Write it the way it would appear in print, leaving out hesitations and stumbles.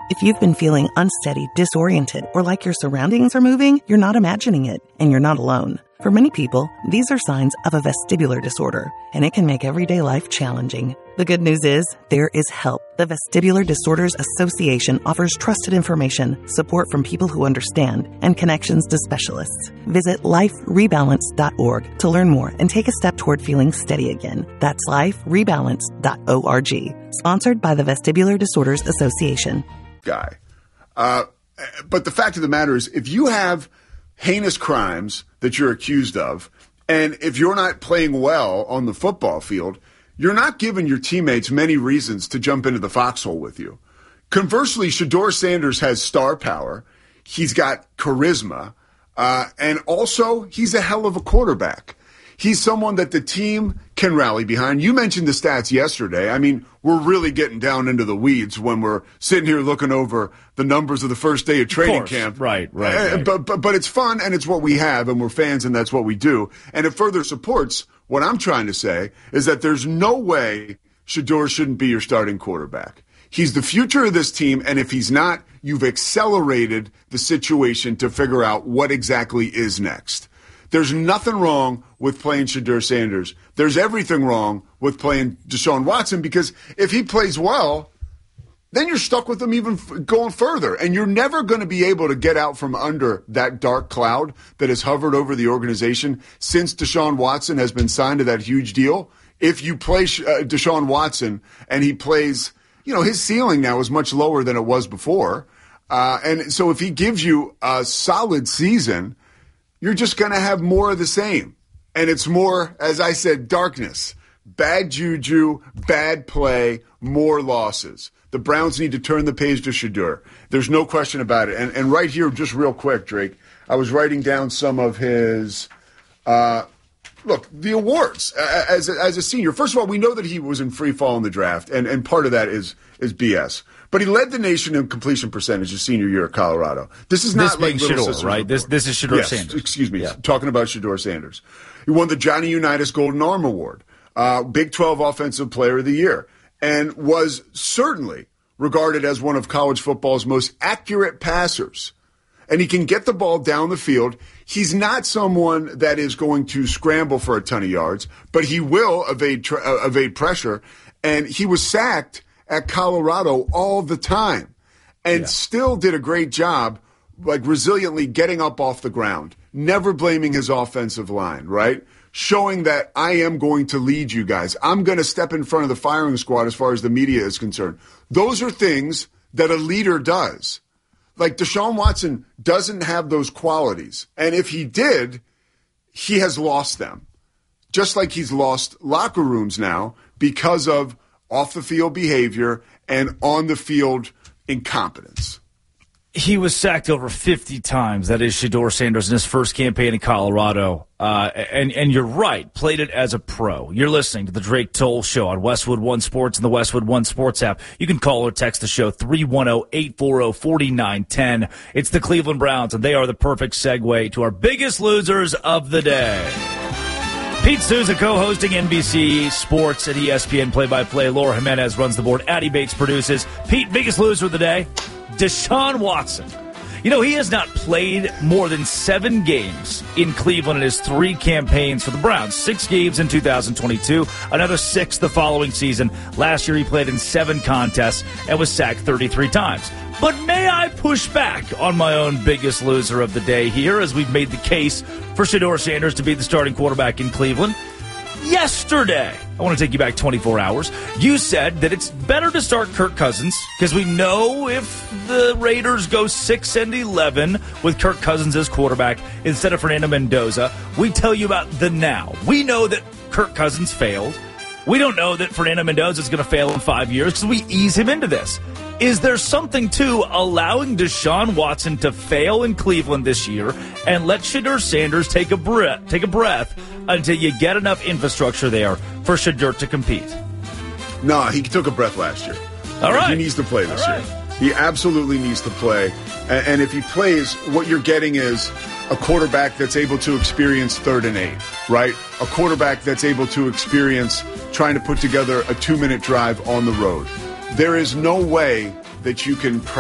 If you've been feeling unsteady, disoriented, or like your surroundings are moving, you're not imagining it, and you're not alone. For many people, these are signs of a vestibular disorder, and it can make everyday life challenging. The good news is, there is help. The Vestibular Disorders Association offers trusted information, support from people who understand, and connections to specialists. Visit liferebalance.org to learn more and take a step toward feeling steady again. That's liferebalance.org. Sponsored by the Vestibular Disorders Association. Guy. But the fact of the matter is, if you have heinous crimes that you're accused of, and if you're not playing well on the football field, you're not giving your teammates many reasons to jump into the foxhole with you. Conversely, Shedeur Sanders has star power. He's got charisma. And also, he's a hell of a quarterback. He's someone that the team can rally behind. You mentioned the stats yesterday. I mean, we're really getting down into the weeds when we're sitting here looking over the numbers of the first day of training camp. Right. But it's fun, and it's what we have, and we're fans, and that's what we do. And it further supports what I'm trying to say is that there's no way Shedeur shouldn't be your starting quarterback. He's the future of this team, and if he's not, you've accelerated the situation to figure out what exactly is next. There's nothing wrong with playing Shedeur Sanders. There's everything wrong with playing Deshaun Watson, because if he plays well, then you're stuck with him even going further. And you're never going to be able to get out from under that dark cloud that has hovered over the organization since Deshaun Watson has been signed to that huge deal. If you play Deshaun Watson and he plays, his ceiling now is much lower than it was before. And so if he gives you a solid season, you're just going to have more of the same. And it's more, as I said, darkness, bad juju, bad play, more losses. The Browns need to turn the page to Shedeur. There's no question about it. And right here, just real quick, Drake, I was writing down some of his, the awards as a senior. First of all, we know that he was in free fall in the draft, and part of that is BS. But he led the nation in completion percentage his senior year at Colorado. This is not like Little Sisters, right? This is Shedeur Sanders. Excuse me. Yeah. Talking about Shedeur Sanders. He won the Johnny Unitas Golden Arm Award, Big 12 Offensive Player of the Year, and was certainly regarded as one of college football's most accurate passers. And he can get the ball down the field. He's not someone that is going to scramble for a ton of yards, but he will evade pressure. And he was sacked at Colorado all the time and still did a great job, like resiliently getting up off the ground, never blaming his offensive line, right? Showing that I am going to lead you guys. I'm going to step in front of the firing squad as far as the media is concerned. Those are things that a leader does. Like Deshaun Watson doesn't have those qualities. And if he did, he has lost them. Just like he's lost locker rooms now because of off-the-field behavior and on-the-field incompetence. He was sacked over 50 times. That is Shedeur Sanders in his first campaign in Colorado. And you're right, played it as a pro. You're listening to the Drake Toll Show on Westwood One Sports and the Westwood One Sports app. You can call or text the show 310-840-4910. It's the Cleveland Browns, and they are the perfect segue to our biggest losers of the day. Pete Souza co-hosting NBC Sports at ESPN play-by-play. Laura Jimenez runs the board. Addie Bates produces. Pete, biggest loser of the day, Deshaun Watson. He has not played more than 7 games in Cleveland in his 3 campaigns for the Browns. 6 games in 2022, another 6 the following season. Last year he played in 7 contests and was sacked 33 times. But may I push back on my own biggest loser of the day here, as we've made the case for Shedeur Sanders to be the starting quarterback in Cleveland? Yesterday, I want to take you back 24 hours, you said that it's better to start Kirk Cousins because we know if the Raiders go 6-11 with Kirk Cousins as quarterback instead of Fernando Mendoza, we tell you about the now. We know that Kirk Cousins failed. We don't know that Fernando Mendoza is going to fail in 5 years because we ease him into this. Is there something to allowing Deshaun Watson to fail in Cleveland this year and let Shedeur Sanders take a breath until you get enough infrastructure there for Shedeur to compete? No, he took a breath last year. All right. He needs to play this year. He absolutely needs to play. And if he plays, what you're getting is a quarterback that's able to experience 3rd and 8, right? A quarterback that's able to experience trying to put together a 2-minute drive on the road. There is no way that you can